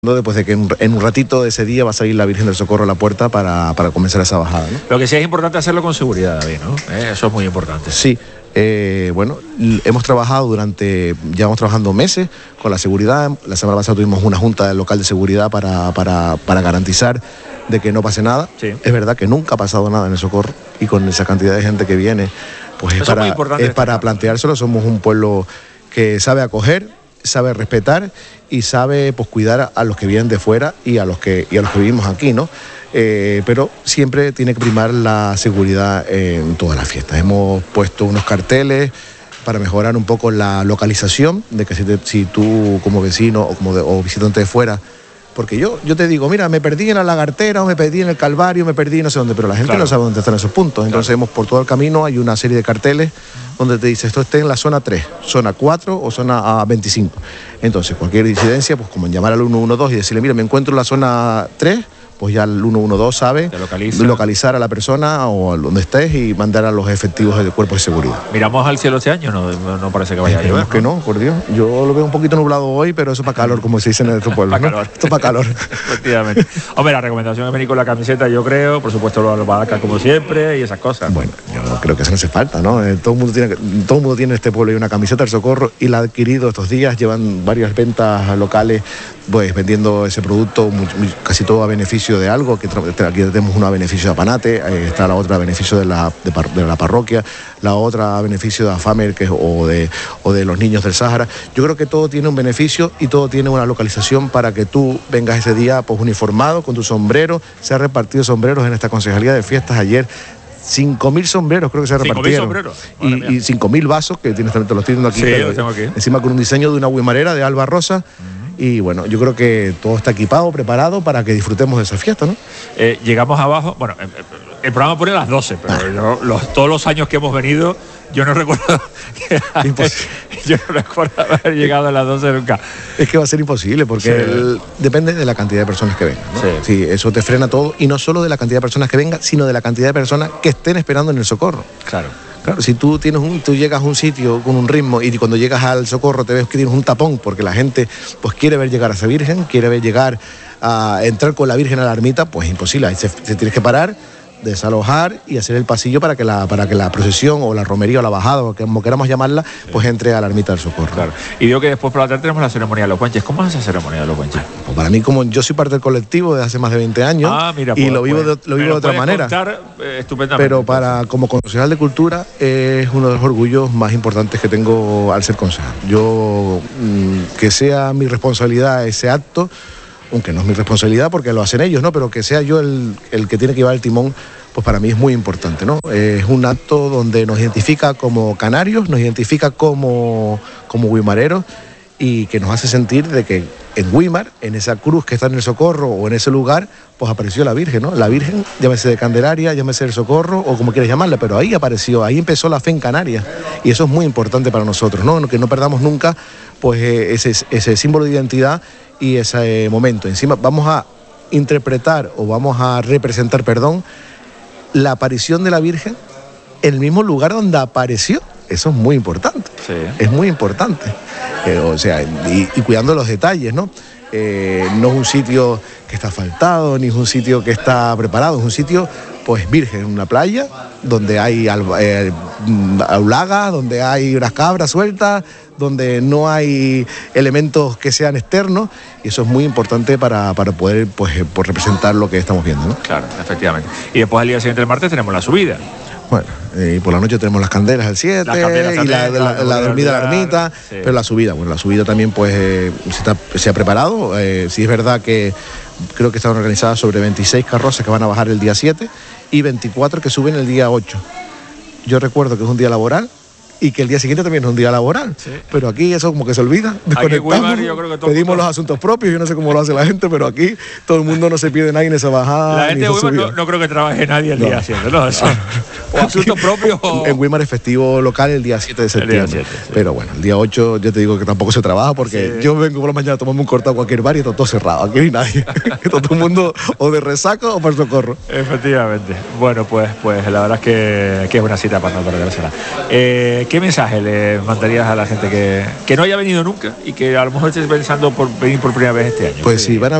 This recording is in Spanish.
Después de que en un ratito de ese día va a salir la Virgen del Socorro a la puerta para comenzar esa bajada, ¿no? Lo que sí es importante hacerlo con seguridad, David, ¿no? Eso es muy importante. Sí, bueno, llevamos trabajando meses con la seguridad. La semana pasada tuvimos una junta local de seguridad para garantizar de que no pase nada. Sí. Es verdad que nunca ha pasado nada en el Socorro, y con esa cantidad de gente que viene, pues es para planteárselo. Somos un pueblo que sabe acoger, sabe respetar y sabe, pues, cuidar a los que vienen de fuera y a los que vivimos aquí, ¿no? Pero siempre tiene que primar la seguridad en todas las fiestas. Hemos puesto unos carteles para mejorar un poco la localización, de que si tú como vecino o visitante de fuera, porque yo te digo, mira, me perdí en la Lagartera, o me perdí en el Calvario, me perdí no sé dónde, pero la gente no sabe dónde están esos puntos. Entonces por todo el camino hay una serie de carteles donde te dice, esto esté en la zona 3, zona 4 o zona 25. Entonces cualquier incidencia, pues como en llamar al 112 y decirle, mira, me encuentro en la zona 3, pues ya el 112 sabe localizar a la persona o donde estés y mandar a los efectivos del cuerpo de seguridad. ¿Miramos al cielo este año? No parece que vaya a llover, ¿no? Que no, por Dios. Yo lo veo un poquito nublado hoy, pero eso para calor, como se dice en nuestro pueblo, ¿no? Esto para calor. Efectivamente. Hombre, la recomendación es venir con la camiseta, yo creo, por supuesto los alpargatas como siempre y esas cosas. Bueno, yo creo que eso no hace falta, ¿no? Todo el mundo tiene en este pueblo una camiseta del Socorro y la ha adquirido estos días. Llevan varias ventas locales, pues vendiendo ese producto, casi todo a beneficio de algo. Aquí tenemos una a beneficio de Apanate, está la otra a beneficio de la parroquia, la otra a beneficio de AFAMER, o de los niños del Sáhara. Yo creo que todo tiene un beneficio y todo tiene una localización para que tú vengas ese día, pues, uniformado, con tu sombrero. Se han repartido sombreros en esta concejalía de fiestas ayer. 5.000 sombreros creo que se repartieron. 5.000 sombreros. Y 5.000 vasos, que te los estoy viendo aquí. Sí, los tengo aquí. Encima con un diseño de una guimarera de Alba Rosa. Y bueno, yo creo que todo está equipado, preparado para que disfrutemos de esa fiesta, ¿no? Llegamos abajo, bueno, el programa pone a las 12, pero todos los años que hemos venido, yo no recuerdo haber llegado a las 12 nunca. Es que va a ser imposible, porque depende de la cantidad de personas que vengan, ¿no? Sí, eso te frena todo, y no solo de la cantidad de personas que vengan, sino de la cantidad de personas que estén esperando en el Socorro. Claro, si tú llegas a un sitio con un ritmo y cuando llegas al Socorro te ves que tienes un tapón, porque la gente, pues, quiere ver llegar a esa Virgen, quiere ver llegar a entrar con la Virgen a la ermita, pues imposible. Ahí se tienes que parar, desalojar y hacer el pasillo para que la procesión o la romería o la bajada, o como queramos llamarla, pues entre a la ermita del Socorro. Claro. Y digo que después por la tarde tenemos la ceremonia de los Guanches. ¿Cómo es esa ceremonia de los Guanches? Pues para mí, como yo soy parte del colectivo desde hace más de 20 años, y lo vivo de otra manera. Estupendamente. Pero como concejal de Cultura es uno de los orgullos más importantes que tengo al ser concejal. Yo, que sea mi responsabilidad ese acto, aunque no es mi responsabilidad porque lo hacen ellos, ¿no? Pero que sea yo el que tiene que llevar el timón, pues para mí es muy importante, ¿no? Es un acto donde nos identifica como canarios, nos identifica como guimareros, y que nos hace sentir de que en Guimar, en esa cruz que está en el Socorro o en ese lugar, pues apareció la Virgen, ¿no? La Virgen, llámese de Candelaria, llámese del Socorro o como quieras llamarla, pero ahí apareció, ahí empezó la fe en Canarias, y eso es muy importante para nosotros, ¿no? Que no perdamos nunca, pues, ese símbolo de identidad y ese momento. Encima vamos a interpretar o vamos a representar, la aparición de la Virgen en el mismo lugar donde apareció. Eso es muy importante. Sí. Es muy importante. O sea, y cuidando los detalles, ¿no? No es un sitio que está asfaltado, ni es un sitio que está preparado, es un sitio, pues, virgen, una playa donde hay aulagas, donde hay unas cabras sueltas, donde no hay elementos que sean externos, y eso es muy importante para poder, pues representar lo que estamos viendo, ¿no? Claro, efectivamente. Y después, al día siguiente, el martes, tenemos la subida. Bueno, y por la noche tenemos las candelas al 7 y la dormida a la ermita, sí. Pero la subida también, pues, se ha preparado. Sí es verdad que creo que están organizadas sobre 26 carrozas que van a bajar el día 7 y 24 que suben el día 8. Yo recuerdo que es un día laboral y que el día siguiente también es un día laboral, sí. Pero aquí eso como que se olvida, pedimos los asuntos propios, yo no sé cómo lo hace la gente, pero aquí todo el mundo no se pierde nadie en esa bajada. La gente de Guimar no creo que trabaje nadie el día 7, ¿no? O asuntos propios o... En Guimar es festivo local el día 7 de septiembre, 7, sí. Pero bueno, el día 8 yo te digo que tampoco se trabaja, porque yo vengo por la mañana a tomarme un cortado a cualquier bar y está todo cerrado, aquí no hay nadie, todo el mundo o de resaca o para el Socorro. Efectivamente. Bueno, pues la verdad es que es una cita para no perdérsela. ¿qué mensaje le mandarías a la gente que no haya venido nunca y que a lo mejor esté pensando por venir por primera vez este año? Pues sí, van a